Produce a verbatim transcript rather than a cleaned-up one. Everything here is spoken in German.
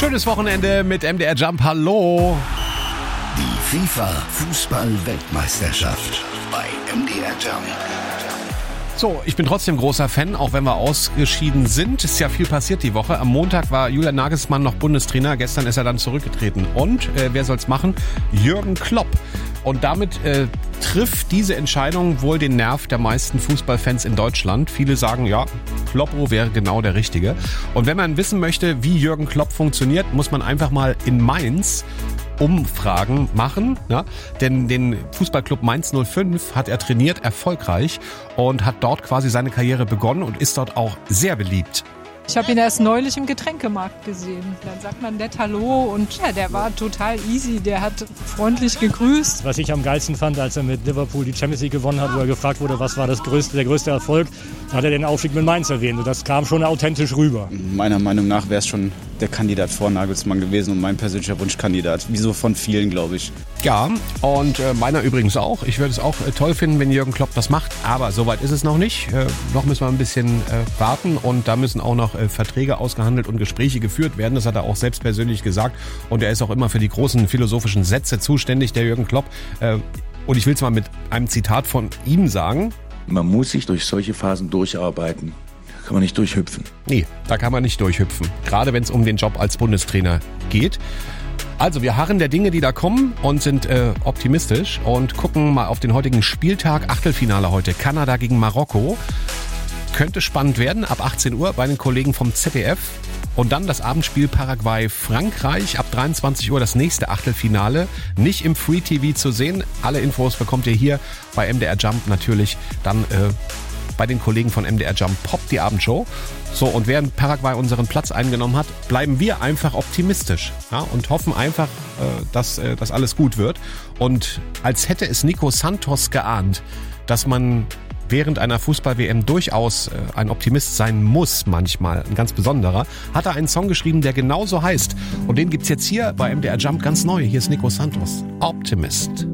Schönes Wochenende mit M D R Jump. Hallo. Die FIFA-Fußball-Weltmeisterschaft bei M D R Jump. So, ich bin trotzdem großer Fan, auch wenn wir ausgeschieden sind. Ist ja viel passiert die Woche. Am Montag war Julian Nagelsmann noch Bundestrainer. Gestern ist er dann zurückgetreten. Und äh, wer soll's machen? Jürgen Klopp. Und damit äh, trifft diese Entscheidung wohl den Nerv der meisten Fußballfans in Deutschland. Viele sagen, ja, Kloppo wäre genau der Richtige. Und wenn man wissen möchte, wie Jürgen Klopp funktioniert, muss man einfach mal in Mainz Umfragen machen, ne? Denn den Fußballclub Mainz null fünf hat er trainiert, erfolgreich, und hat dort quasi seine Karriere begonnen und ist dort auch sehr beliebt. Ich habe ihn erst neulich im Getränkemarkt gesehen. Dann sagt man nett Hallo und ja, der war total easy, der hat freundlich gegrüßt. Was ich am geilsten fand, als er mit Liverpool die Champions League gewonnen hat, wo er gefragt wurde, was war das größte, der größte Erfolg, da hat er den Aufstieg mit Mainz erwähnt und das kam schon authentisch rüber. Meiner Meinung nach wäre es schon der Kandidat vor Nagelsmann gewesen und mein persönlicher Wunschkandidat, wie so von vielen, glaube ich. Ja, und äh, meiner übrigens auch. Ich würde es auch äh, toll finden, wenn Jürgen Klopp das macht, aber soweit ist es noch nicht. Äh, noch müssen wir ein bisschen äh, warten und da müssen auch noch äh, Verträge ausgehandelt und Gespräche geführt werden. Das hat er auch selbst persönlich gesagt und er ist auch immer für die großen philosophischen Sätze zuständig, der Jürgen Klopp. Äh, und ich will es mal mit einem Zitat von ihm sagen. Man muss sich durch solche Phasen durcharbeiten. Da kann man nicht durchhüpfen. Nee, da kann man nicht durchhüpfen. Gerade wenn es um den Job als Bundestrainer geht. Also wir harren der Dinge, die da kommen und sind äh, optimistisch und gucken mal auf den heutigen Spieltag. Achtelfinale heute, Kanada gegen Marokko. Könnte spannend werden, ab achtzehn Uhr bei den Kollegen vom Z D F. Und dann das Abendspiel Paraguay-Frankreich, ab dreiundzwanzig Uhr das nächste Achtelfinale. Nicht im Free T V zu sehen. Alle Infos bekommt ihr hier bei M D R Jump natürlich dann äh, bei den Kollegen von M D R Jump Pop, die Abendshow. So, und während Paraguay unseren Platz eingenommen hat, bleiben wir einfach optimistisch, ja, und hoffen einfach, äh, dass äh, das alles gut wird. Und als hätte es Nico Santos geahnt, dass man während einer Fußball-W M durchaus äh, ein Optimist sein muss, manchmal ein ganz besonderer, hat er einen Song geschrieben, der genauso heißt. Und den gibt's jetzt hier bei M D R Jump ganz neu. Hier ist Nico Santos, Optimist.